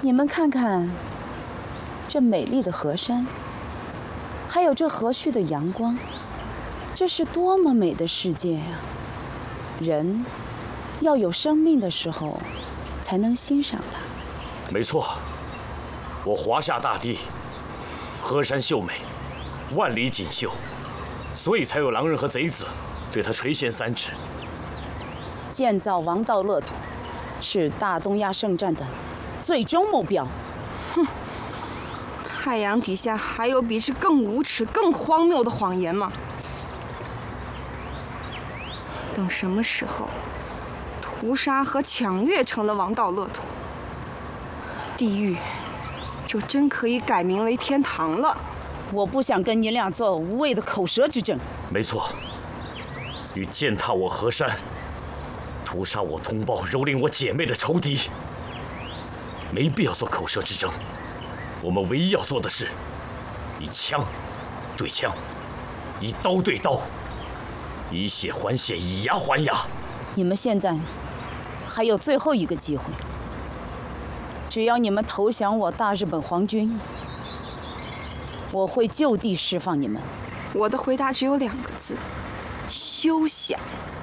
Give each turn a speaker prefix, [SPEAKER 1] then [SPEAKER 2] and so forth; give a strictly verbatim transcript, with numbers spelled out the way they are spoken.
[SPEAKER 1] 你们看看这美丽的河山，还有这和煦的阳光，这是多么美的世界呀！人要有生命的时候，才能欣赏它。
[SPEAKER 2] 没错，我华夏大地，河山秀美，万里锦绣，所以才有狼人和贼子对他垂涎三尺。
[SPEAKER 1] 建造王道乐土，是大东亚圣战的最终目标。
[SPEAKER 3] 哼，太阳底下还有比这更无耻、更荒谬的谎言吗？等什么时候，屠杀和抢掠成了王道乐土，地狱就真可以改名为天堂了。
[SPEAKER 1] 我不想跟你俩做无谓的口舌之争。
[SPEAKER 2] 没错，与践踏我河山、屠杀我同胞、蹂躏我姐妹的仇敌，没必要做口舌之争。我们唯一要做的是，以枪对枪，以刀对刀，以血还血，以牙还牙。
[SPEAKER 1] 你们现在还有最后一个机会，只要你们投降我大日本皇军，我会就地释放你们。
[SPEAKER 3] 我的回答只有两个字：休想。